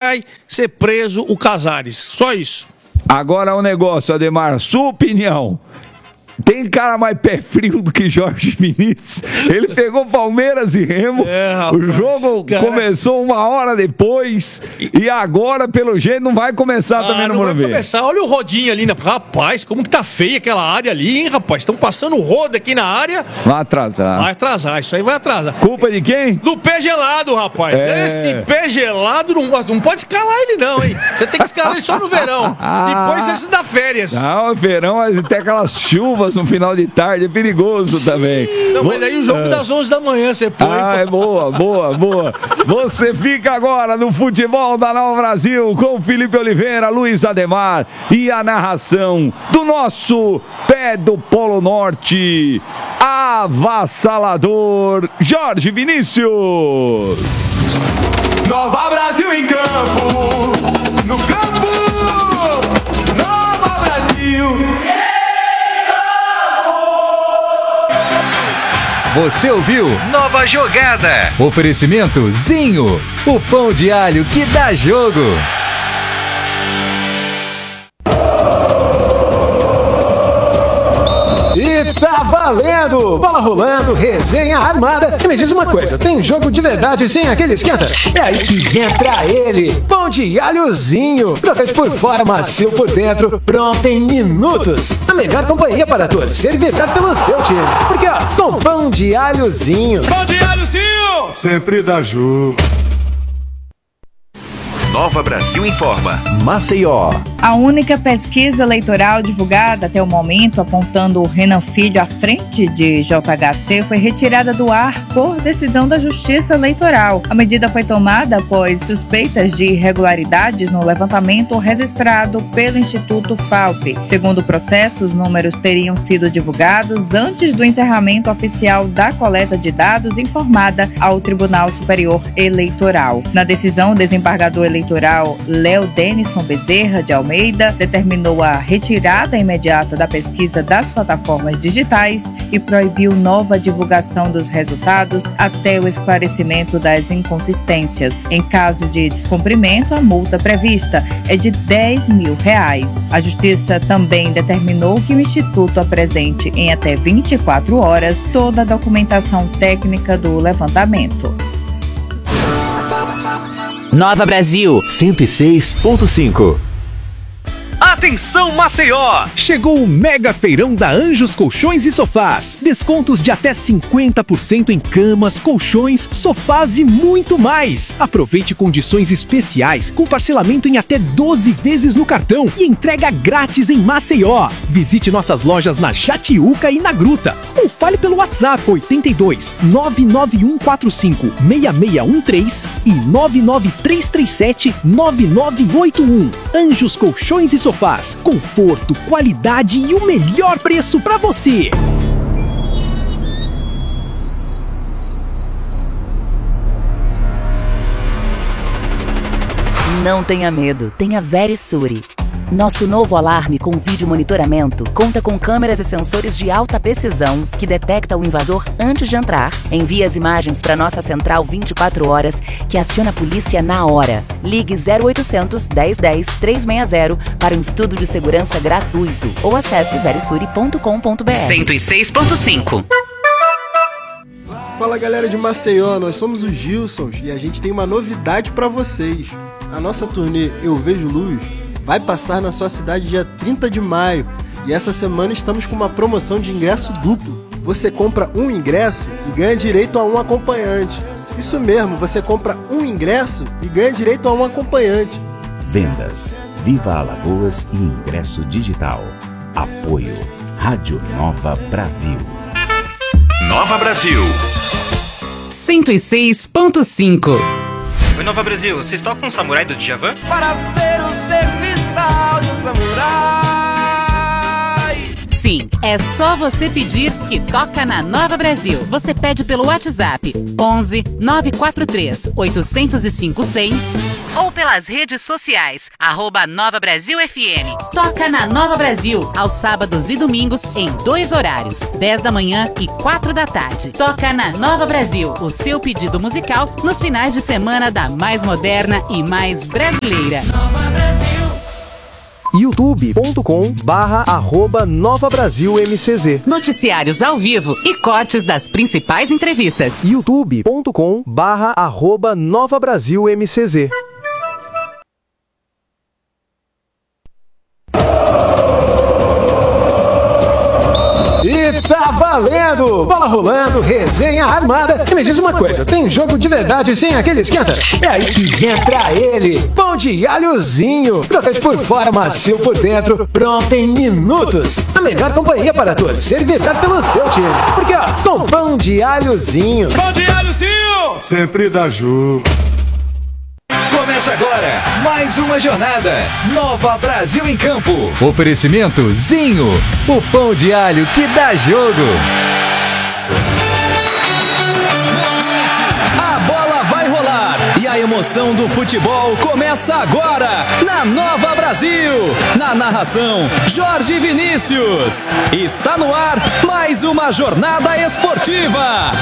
vai ser preso o Casares. Só isso. Agora o negócio, Ademar, sua opinião. Tem cara mais pé frio do que Jorge Vinícius. Ele pegou Palmeiras e Remo. Rapaz, o jogo começou 1 hora depois. E agora, pelo jeito, não vai começar também no Morumbi. Não vai começar. Olha o rodinho ali. Rapaz, como que tá feia aquela área ali, hein, rapaz? Estão passando o rodo aqui na área. Vai atrasar. Vai atrasar, isso aí vai atrasar. Culpa de quem? Do pé gelado, rapaz. Esse pé gelado não pode escalar ele não, hein? Você tem que escalar ele só no verão. Depois você dá férias. Não, verão, tem aquelas chuvas no final de tarde, é perigoso também. Não, mas daí o jogo das 11 da manhã você põe. É boa. Você fica agora no futebol da Nova Brasil com Felipe Oliveira, Luiz Ademar e a narração do nosso pé do Polo Norte, avassalador, Jorge Vinícius. Nova Brasil em campo, no campo, Nova Brasil. Você ouviu Nova Jogada. Oferecimento Zinho, o pão de alho que dá jogo. E tá valendo! Bola rolando, resenha armada. E me diz uma coisa, tem jogo de verdade sem aquele esquenta? É aí que entra ele, pão de alhozinho. Crocante por fora, macio por dentro, pronto em minutos. A melhor companhia para torcer e vibrar pelo seu time. Porque ó, com pão de alhozinho. Pão de alhozinho! Sempre dá jogo. Nova Brasil informa. Maceió. A única pesquisa eleitoral divulgada até o momento, apontando o Renan Filho à frente de JHC, foi retirada do ar por decisão da Justiça Eleitoral. A medida foi tomada após suspeitas de irregularidades no levantamento registrado pelo Instituto FALP. Segundo o processo, os números teriam sido divulgados antes do encerramento oficial da coleta de dados informada ao Tribunal Superior Eleitoral. Na decisão, o desembargador eleitoral Léo Denison Bezerra de Almeida determinou a retirada imediata da pesquisa das plataformas digitais e proibiu nova divulgação dos resultados até o esclarecimento das inconsistências. Em caso de descumprimento, a multa prevista é de R$10 mil. A Justiça também determinou que o Instituto apresente em até 24 horas toda a documentação técnica do levantamento. Nova Brasil 106.5. Atenção Maceió! Chegou o mega feirão da Anjos Colchões e Sofás. Descontos de até 50% em camas, colchões, sofás e muito mais. Aproveite condições especiais com parcelamento em até 12 vezes no cartão e entrega grátis em Maceió. Visite nossas lojas na Jatiuca e na Gruta. Ou fale pelo WhatsApp 82 99145 6613 e 99337 9981. Anjos Colchões e Sofás. Conforto, qualidade e o melhor preço para você. Não tenha medo, tenha Verisure. Nosso novo alarme com vídeo monitoramento conta com câmeras e sensores de alta precisão que detecta o invasor antes de entrar, envia as imagens para nossa central 24 horas que aciona a polícia na hora. Ligue 0800 1010 360 para um estudo de segurança gratuito ou acesse verisure.com.br. 106.5. Fala galera de Maceió, nós somos os Gilsons e a gente tem uma novidade para vocês. A nossa turnê Eu Vejo Luz vai passar na sua cidade dia 30 de maio e essa semana estamos com uma promoção de ingresso duplo. Você compra um ingresso e ganha direito a um acompanhante. Isso mesmo, você compra um ingresso e ganha direito a um acompanhante. Vendas, Viva Alagoas e ingresso digital. Apoio, Rádio Nova Brasil. Nova Brasil 106.5. Oi, Nova Brasil, vocês tocam o Samurai do Djavan? Para ser o serviçal de um samurai. sim. É só você pedir que toca na Nova Brasil. Você pede pelo WhatsApp 11 943 805 100 ou pelas redes sociais @Nova Brasil FM. Toca na Nova Brasil aos sábados e domingos em 2 horários, 10 da manhã e 4 da tarde. Toca na Nova Brasil, o seu pedido musical nos finais de semana da mais moderna e mais brasileira. youtube.com/@Nova Brasil MCZ. Noticiários ao vivo e cortes das principais entrevistas. youtube.com/@Nova Brasil MCZ. E tá valendo! Bola rolando, resenha armada. E me diz uma coisa, tem jogo de verdade sem aquele esquenta? É aí que entra ele, pão de alhozinho. Crocante por fora, macio por dentro, pronto em minutos. A melhor companhia para torcer e vibrar pelo seu time. Porque ó, com pão de alhozinho. Pão de alhozinho! Sempre dá jogo. Começa agora mais uma jornada. Nova Brasil em Campo. Oferecimento Zinho, o pão de alho que dá jogo. A bola vai rolar e a emoção do futebol começa agora na Nova Brasil. Na narração, Jorge Vinícius. Está no ar mais uma jornada esportiva.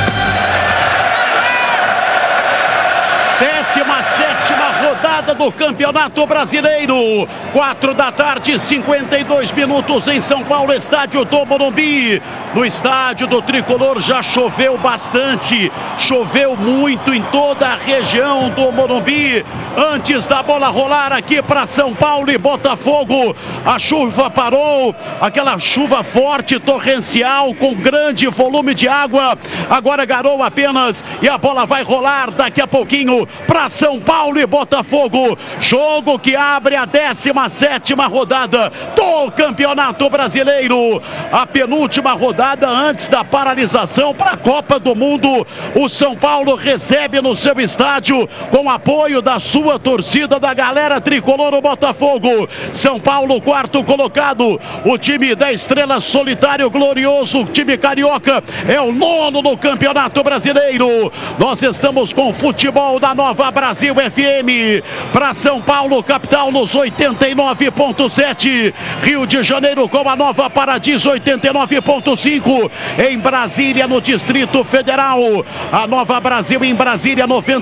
17ª rodada do Campeonato Brasileiro. 4 da tarde, 52 minutos em São Paulo, estádio do Morumbi. No estádio do Tricolor já choveu bastante, choveu muito em toda a região do Morumbi. Antes da bola rolar aqui para São Paulo e Botafogo, a chuva parou, aquela chuva forte, torrencial, com grande volume de água. Agora garou apenas e a bola vai rolar daqui a pouquinho para São Paulo e Botafogo. Jogo que abre a 17ª rodada do Campeonato Brasileiro. A penúltima rodada antes da paralisação para a Copa do Mundo. O São Paulo recebe no seu estádio com apoio da sua torcida, da galera tricolor, o Botafogo. São Paulo, quarto colocado. O time da Estrela Solitário Glorioso, o time carioca, é o 9º no Campeonato Brasileiro. Nós estamos com futebol da Nova Brasil FM. Para São Paulo, capital, nos 89.7. Rio de Janeiro com a Nova Paradiso, 89.5. Em Brasília, no Distrito Federal, a Nova Brasil em Brasília,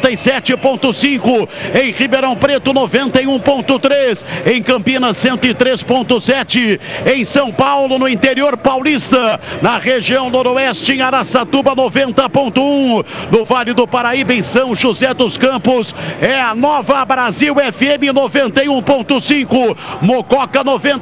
97.5. Em Ribeirão Preto, 91.3. Em Campinas, 103.7. Em São Paulo, no interior paulista, na região noroeste, em Araçatuba, 90.1. No Vale do Paraíba, em São José dos Campos, é a Nova Brasil FM 91.5, Mococa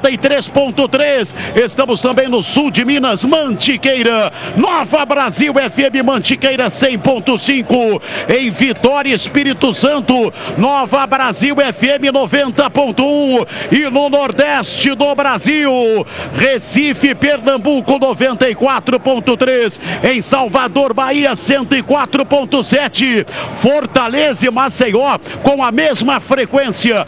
93.3. Estamos também no sul de Minas, Mantiqueira, Nova Brasil FM Mantiqueira 100.5. Em Vitória, Espírito Santo, Nova Brasil FM 90.1. E no Nordeste do Brasil, Recife, Pernambuco 94.3. Em Salvador, Bahia 104.7. Fortaleza e Maceió com a mesma frequência,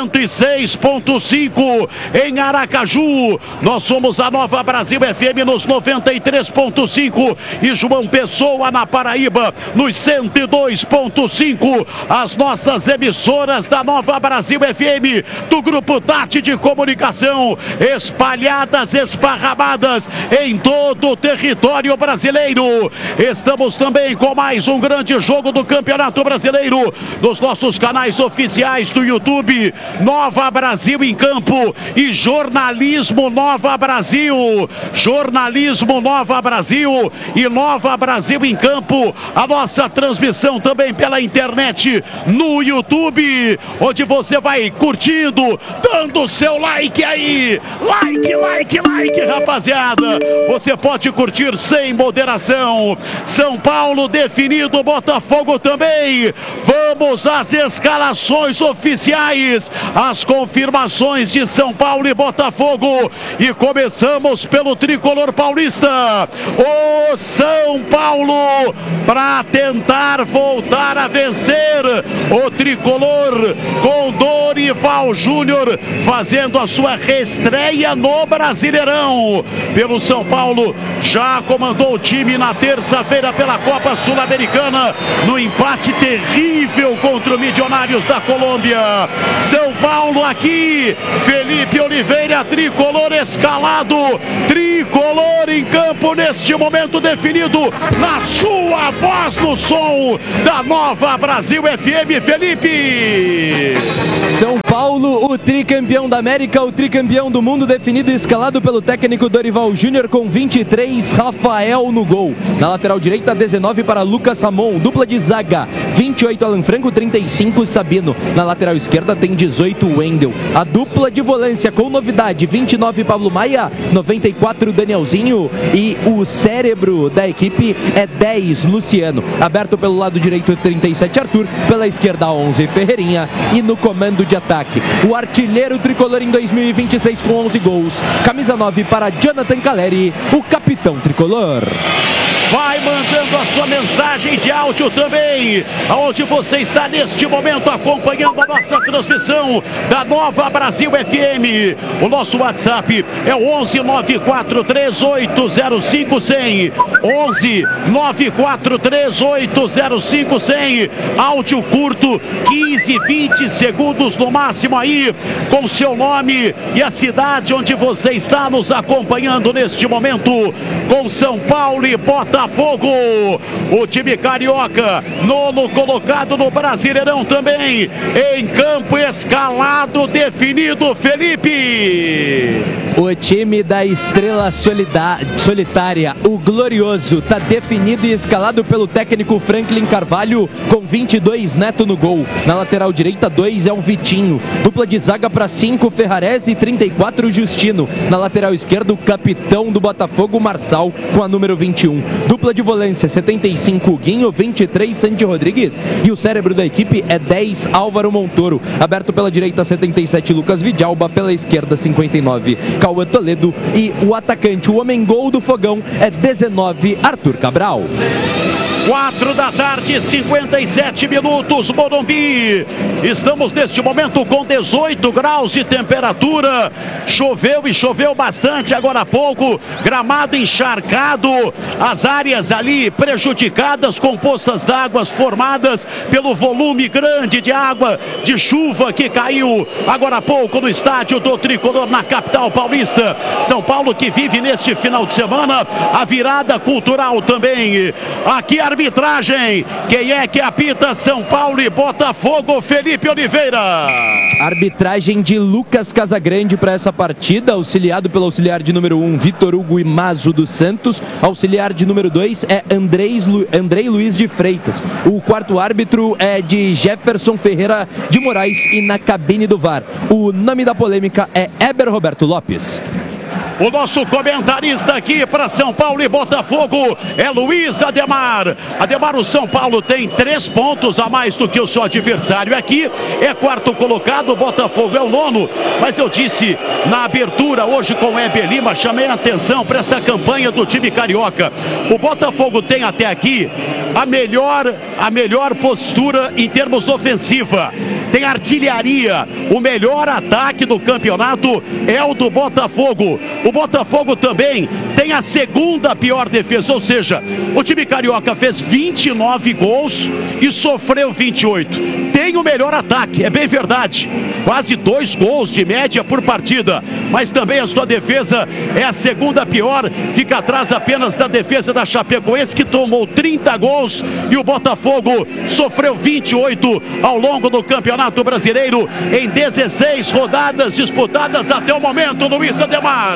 106.5. Em Aracaju, nós somos a Nova Brasil FM nos 93.5. E João Pessoa, na Paraíba, nos 102.5. As nossas emissoras da Nova Brasil FM, do Grupo Tati de Comunicação, espalhadas, esparramadas em todo o território brasileiro. Estamos também com mais um grande jogo do Campeonato Brasileiro nos nossos canais oficiais do YouTube, Nova Brasil em Campo e Jornalismo Nova Brasil. Jornalismo Nova Brasil e Nova Brasil em Campo. A nossa transmissão também pela internet no YouTube, onde você vai curtindo, dando o seu like aí. Like, rapaziada. Você pode curtir sem moderação. São Paulo definido, Botafogo também. Vamos às escalações oficiais, as confirmações de São Paulo e Botafogo. E começamos pelo tricolor paulista. O São Paulo, para tentar voltar a vencer. O tricolor com dor Dorival Júnior fazendo a sua reestreia no Brasileirão. Pelo São Paulo, já comandou o time na terça-feira pela Copa Sul-Americana, no empate terrível contra o Milionários da Colômbia. São Paulo aqui, Felipe Oliveira, tricolor escalado, tricolor em campo neste momento definido, na sua voz no som da Nova Brasil FM, Felipe. São Paulo, o tricampeão da América, o tricampeão do mundo, definido e escalado pelo técnico Dorival Júnior com 23, Rafael no gol. Na lateral direita, 19 para Lucas Ramon, dupla de zaga, 28 Alan Franco, 35 Sabino. Na lateral esquerda tem 18 Wendel. A dupla de volância com novidade, 29 Pablo Maia, 94 Danielzinho e o cérebro da equipe é 10 Luciano. Aberto pelo lado direito, 37 Arthur, pela esquerda 11 Ferreirinha e no comando de ataque o artilheiro tricolor em 2026 com 11 gols, camisa 9 para Jonathan Caleri, o capitão tricolor. Vai mandando a sua mensagem de áudio também, aonde você está neste momento acompanhando a nossa transmissão da Nova Brasil FM. O nosso WhatsApp é o 11 943805100. 11 943805100. Áudio curto, 15, 20 segundos no máximo aí, com seu nome e a cidade onde você está nos acompanhando neste momento, com São Paulo e Botafogo. O time carioca, nono colocado no Brasileirão também, em campo escalado, definido, Felipe. O time da estrela solitária, o glorioso, está definido e escalado pelo técnico Franklin Carvalho com 22 Neto no gol. Na lateral direita, 2 é o Vitinho. Dupla de zaga para 5 Ferrarese e 34 Justino. Na lateral esquerda, o capitão do Botafogo, Marçal, com a número 21. Dupla de volância, 75 Guinho, 23 Sandy Rodrigues e o cérebro da equipe é 10 Álvaro Montoro. Aberto pela direita, 77 Lucas Vidalba, pela esquerda 59 Cauã Toledo e o atacante, o homem gol do Fogão, é 19 Arthur Cabral. 4 da tarde, 57 minutos, Morumbi. Estamos neste momento com 18 graus de temperatura. Choveu e choveu bastante agora há pouco. Gramado encharcado. As áreas ali prejudicadas com poças d'água formadas pelo volume grande de água, de chuva que caiu agora há pouco no estádio do Tricolor na capital paulista. São Paulo que vive neste final de semana a virada cultural também. Aqui a arbitragem, quem é que apita São Paulo e Botafogo? Felipe Oliveira. Arbitragem de Lucas Casagrande para essa partida, auxiliado pelo auxiliar de número 1, Vitor Hugo Imazo dos Santos. Auxiliar de número 2 é Andrei Luiz de Freitas. O quarto árbitro é de Jefferson Ferreira de Moraes e na cabine do VAR, o nome da polêmica é Eber Roberto Lopes. O nosso comentarista aqui para São Paulo e Botafogo é Luiz Ademar. Ademar, o São Paulo tem 3 pontos a mais do que o seu adversário aqui. É quarto colocado, o Botafogo é o nono. Mas eu disse na abertura hoje com o Heber Lima, chamei a atenção para essa campanha do time carioca. O Botafogo tem até aqui a melhor postura em termos ofensiva. Tem artilharia. O melhor ataque do campeonato é o do Botafogo. O Botafogo também tem a segunda pior defesa, ou seja, o time carioca fez 29 gols e sofreu 28. Tem o melhor ataque, é bem verdade. Quase 2 gols de média por partida. Mas também a sua defesa é a segunda pior. Fica atrás apenas da defesa da Chapecoense, que tomou 30 gols. E o Botafogo sofreu 28 ao longo do Campeonato Brasileiro em 16 rodadas disputadas até o momento, Luiz Ademar.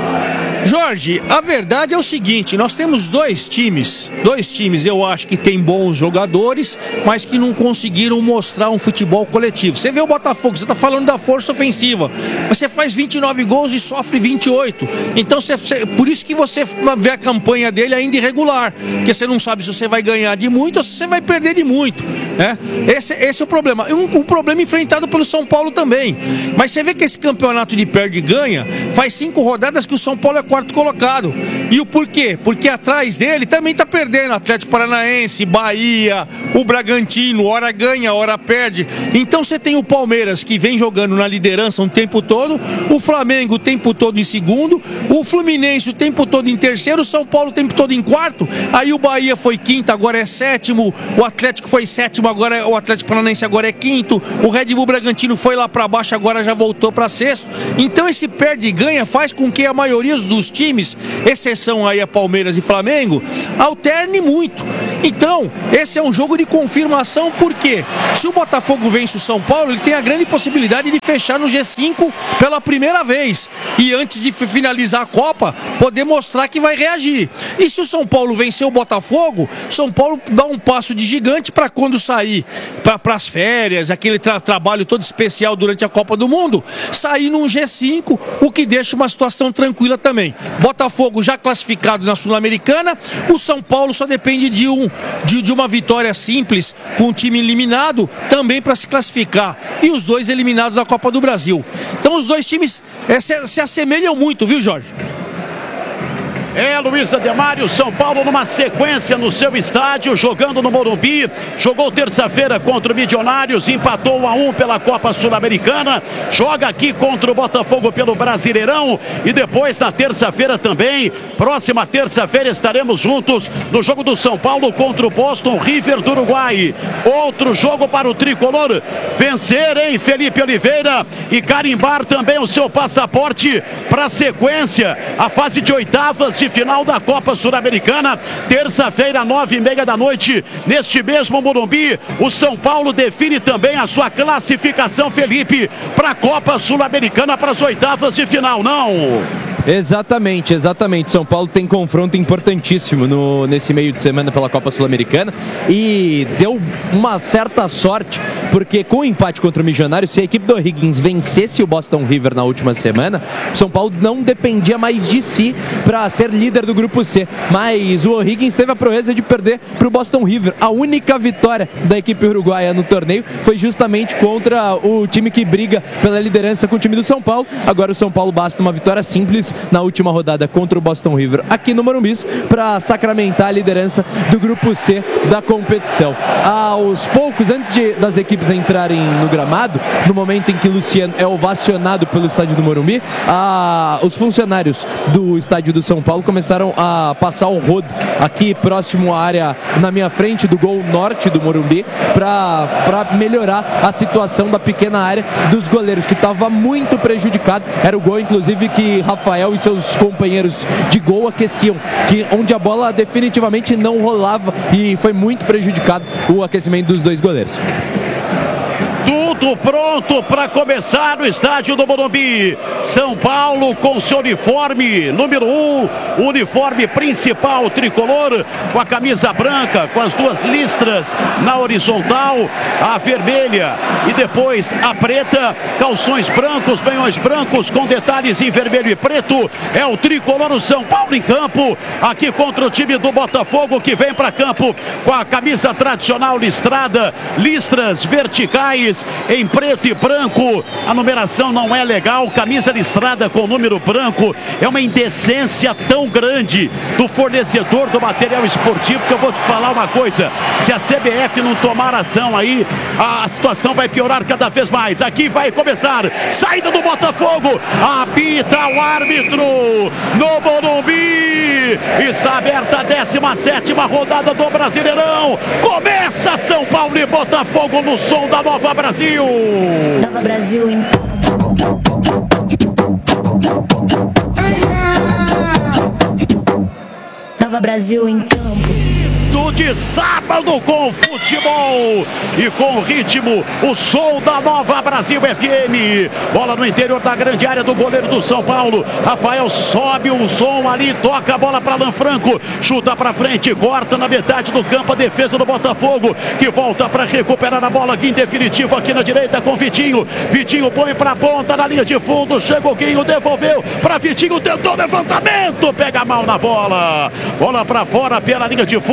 Jorge, a verdade é o seguinte, nós temos dois times, eu acho que tem bons jogadores, mas que não conseguiram mostrar um futebol coletivo. Você vê o Botafogo, você está falando da força ofensiva, mas você faz 29 gols e sofre 28. Então, por isso que você vê a campanha dele ainda irregular, porque você não sabe se você vai ganhar de muito ou se você vai perder de muito, né? Esse é o problema. Um problema enfrentado pelo São Paulo também. Mas você vê que esse campeonato de perde e ganha Faz 5 rodadas que o São Paulo é quarto colocado. E o porquê? Porque atrás dele também tá perdendo Atlético Paranaense, Bahia, o Bragantino, hora ganha, hora perde. Então você tem o Palmeiras que vem jogando na liderança o tempo todo, o Flamengo o tempo todo em segundo, o Fluminense o tempo todo em terceiro, o São Paulo o tempo todo em quarto, aí o Bahia foi quinto, agora é sétimo, o Atlético foi sétimo, agora o Atlético Paranaense agora é quinto, o Red Bull Bragantino foi lá pra baixo, agora já voltou pra sexto. Então esse perde e ganha faz com que a maioria dos times, exceção aí a Palmeiras e Flamengo, alterne muito. Então, esse é um jogo de confirmação, porque se o Botafogo vence o São Paulo, ele tem a grande possibilidade de fechar no G5 pela primeira vez. E antes de finalizar a Copa, poder mostrar que vai reagir. E se o São Paulo vencer o Botafogo, São Paulo dá um passo de gigante para quando sair para as férias, aquele trabalho todo especial durante a Copa do Mundo, sair num G5, o que deixa uma situação tranquila também. Botafogo já classificado na Sul-Americana, o São Paulo só depende de uma vitória simples com o time eliminado também para se classificar, e os dois eliminados da Copa do Brasil. Então os dois times se assemelham muito, viu, Jorge? Luiz Ademário, São Paulo numa sequência no seu estádio, jogando no Morumbi, jogou terça-feira contra o Milionários, empatou 1-1 pela Copa Sul-Americana, joga aqui contra o Botafogo pelo Brasileirão, e depois na terça-feira também, próxima terça-feira estaremos juntos no jogo do São Paulo contra o Boston River do Uruguai. Outro jogo para o tricolor vencer, hein, Felipe Oliveira, e carimbar também o seu passaporte para a sequência, a fase de oitavas de final da Copa Sul-Americana, terça-feira, 9h30 da noite, neste mesmo Morumbi. O São Paulo define também a sua classificação, Felipe, para a Copa Sul-Americana, para as oitavas de final, não? Exatamente. São Paulo tem confronto importantíssimo nesse meio de semana pela Copa Sul-Americana, e deu uma certa sorte, porque com o empate contra o Milionários, se a equipe do O'Higgins vencesse o Boston River na última semana, o São Paulo não dependia mais de si para ser líder do grupo C, mas o O'Higgins teve a proeza de perder para o Boston River. A única vitória da equipe uruguaia no torneio foi justamente contra o time que briga pela liderança com o time do São Paulo. Agora o São Paulo basta uma vitória simples na última rodada contra o Boston River aqui no Morumbi para sacramentar a liderança do grupo C da competição. Aos poucos, antes das equipes entrarem no gramado, no momento em que Luciano é ovacionado pelo estádio do Morumbi, os funcionários do estádio do São Paulo começaram a passar o rodo aqui próximo à área, na minha frente do gol norte do Morumbi, para melhorar a situação da pequena área dos goleiros, que estava muito prejudicado. Era o gol, inclusive, que Rafael e seus companheiros de gol aqueciam, onde a bola definitivamente não rolava, e foi muito prejudicado o aquecimento dos dois goleiros. Tudo pronto para começar no estádio do Morumbi. São Paulo com seu uniforme número 1, uniforme principal tricolor, com a camisa branca, com as duas listras na horizontal, a vermelha e depois a preta, calções brancos, meiões brancos com detalhes em vermelho e preto. É o tricolor, o São Paulo em campo, aqui contra o time do Botafogo, que vem para campo com a camisa tradicional listrada, listras verticais em preto e branco. A numeração não é legal, camisa listrada com número branco, é uma indecência tão grande do fornecedor do material esportivo, que eu vou te falar uma coisa: se a CBF não tomar ação aí, a situação vai piorar cada vez mais. Aqui vai começar, saída do Botafogo, apita o árbitro no Morumbi, está aberta a 17ª rodada do Brasileirão, começa São Paulo e Botafogo no som da Nova Brasil. Nova Brasil em Nova Brasil em campo. De sábado com futebol e com ritmo, o som da Nova Brasil FM. Bola no interior da grande área do goleiro do São Paulo. Rafael sobe o som ali, toca a bola para Alan Franco, chuta para frente, corta na metade do campo a defesa do Botafogo, que volta para recuperar a bola em definitivo aqui na direita com Vitinho. Vitinho põe para a ponta na linha de fundo, chega o Guinho, devolveu para Vitinho, tentou levantamento, pega mal na bola, bola para fora pela linha de fundo.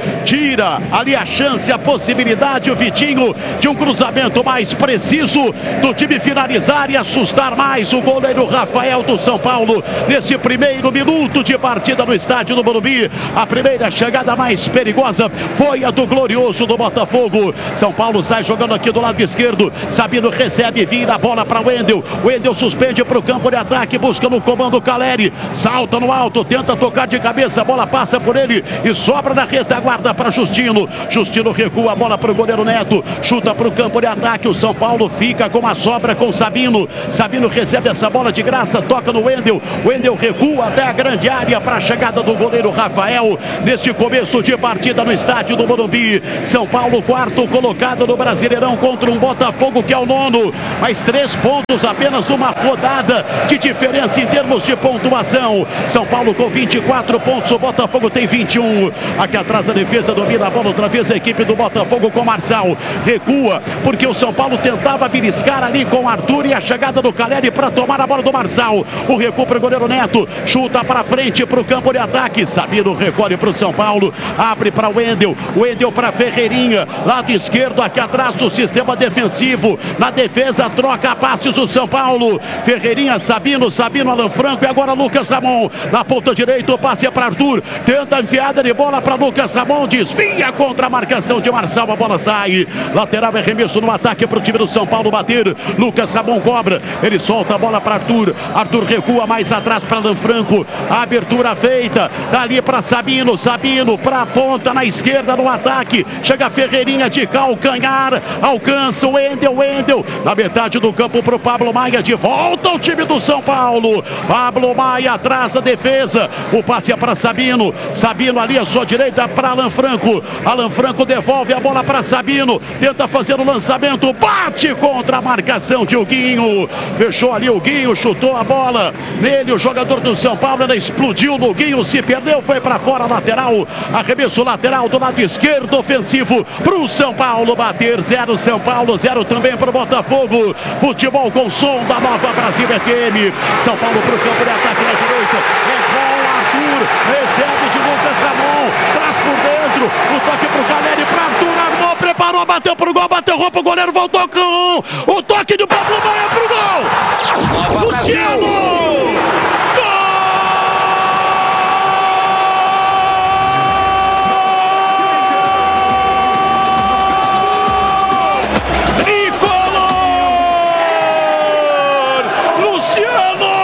tira ali a chance, a possibilidade, o Vitinho, de um cruzamento mais preciso do time finalizar e assustar mais o goleiro Rafael do São Paulo nesse primeiro minuto de partida no estádio do Morumbi. A primeira chegada mais perigosa foi a do glorioso do Botafogo. São Paulo sai jogando aqui do lado esquerdo, Sabino recebe, vira a bola para Wendel. Wendel suspende para o campo de ataque, busca no comando Caleri, salta no alto, tenta tocar de cabeça, a bola passa por ele e sobra na retaguarda para Justino. Justino recua a bola para o goleiro Neto, chuta para o campo de ataque. O São Paulo fica com a sobra com Sabino. Sabino recebe essa bola de graça, toca no Wendel. Wendel recua até a grande área para a chegada do goleiro Rafael neste começo de partida no estádio do Morumbi. São Paulo, quarto colocado no Brasileirão contra um Botafogo que é o nono. Mais 3 pontos, apenas uma rodada de diferença em termos de pontuação. São Paulo com 24 pontos, o Botafogo tem 21. Aqui atrás da defesa domina a bola outra vez a equipe do Botafogo com Marçal. Recua, porque o São Paulo tentava beliscar ali com Arthur e a chegada do Caleri para tomar a bola do Marçal. O recuo para o goleiro Neto, chuta para frente para o campo de ataque. Sabino recolhe para o São Paulo, abre para o Wendel. Wendel para Ferreirinha, lado esquerdo aqui atrás do sistema defensivo. Na defesa, troca passes o São Paulo. Ferreirinha, Sabino, Alan Franco e agora Lucas Ramon. Na ponta direita, o passe é para Arthur. Tenta a enfiada de bola para Lucas Ramon. Desvia contra a marcação de Marçal. A bola sai. Lateral é remesso no ataque para o time do São Paulo bater. Lucas Ramon cobra. Ele solta a bola para Arthur. Arthur recua mais atrás para Alan Franco. A abertura feita. Dali para Sabino. Sabino para a ponta na esquerda no ataque. Chega Ferreirinha de calcanhar. Alcança o Wendel. Na metade do campo para o Pablo Maia. De volta ao time do São Paulo. Pablo Maia atrás da defesa. O passe é para Sabino. Sabino ali à sua direita para Alan Franco. Alan Franco devolve a bola para Sabino. Tenta fazer o lançamento. Bate contra a marcação de Huguinho. Fechou ali o Guinho. Chutou a bola nele. O jogador do São Paulo. Ela explodiu no Guinho. Se perdeu. Foi para fora lateral. Arremesso lateral do lado esquerdo. Ofensivo para o São Paulo bater. 0 São Paulo. 0 também para o Botafogo. Futebol com som da Nova Brasil FM. São Paulo para o campo de ataque na direita. É com Arthur. Recebe de Lucas Ramon. Traz por dentro. O toque para o Caleri. Para Arthur. Armou. Preparou. Bateu para o gol. Bateu roupa. O goleiro voltou com o toque de Pablo Maia.